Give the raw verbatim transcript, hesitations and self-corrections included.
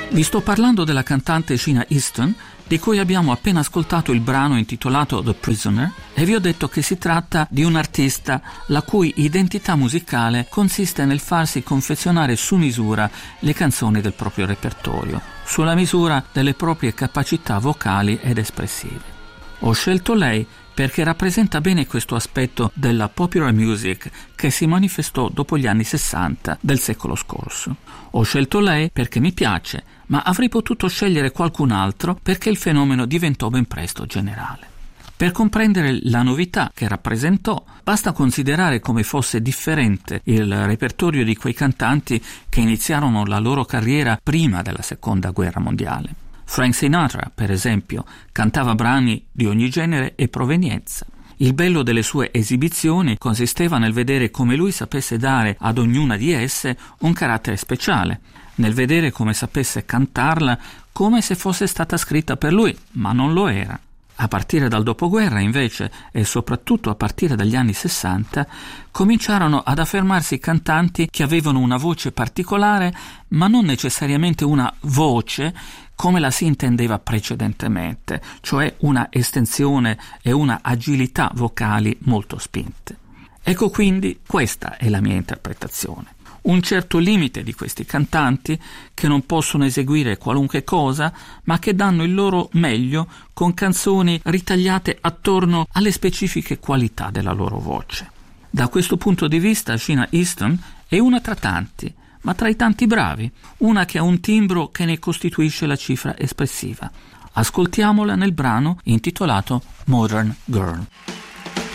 Vi sto parlando della cantante Sheena Easton, di cui abbiamo appena ascoltato il brano intitolato The Prisoner, e vi ho detto che si tratta di un artista la cui identità musicale consiste nel farsi confezionare su misura le canzoni del proprio repertorio, sulla misura delle proprie capacità vocali ed espressive. Ho scelto lei perché rappresenta bene questo aspetto della popular music che si manifestò dopo gli anni sessanta del secolo scorso. Ho scelto lei perché mi piace, ma avrei potuto scegliere qualcun altro perché il fenomeno diventò ben presto generale. Per comprendere la novità che rappresentò, basta considerare come fosse differente il repertorio di quei cantanti che iniziarono la loro carriera prima della Seconda Guerra Mondiale. Frank Sinatra, per esempio, cantava brani di ogni genere e provenienza. Il bello delle sue esibizioni consisteva nel vedere come lui sapesse dare ad ognuna di esse un carattere speciale, nel vedere come sapesse cantarla come se fosse stata scritta per lui, ma non lo era. A partire dal dopoguerra, invece, e soprattutto a partire dagli anni sessanta, cominciarono ad affermarsi cantanti che avevano una voce particolare, ma non necessariamente una voce come la si intendeva precedentemente, cioè una estensione e una agilità vocali molto spinte. Ecco quindi, questa è la mia interpretazione. Un certo limite di questi cantanti che non possono eseguire qualunque cosa, ma che danno il loro meglio con canzoni ritagliate attorno alle specifiche qualità della loro voce. Da questo punto di vista, Sheena Easton è una tra tanti, ma tra i tanti bravi, una che ha un timbro che ne costituisce la cifra espressiva. Ascoltiamola nel brano intitolato Modern Girl.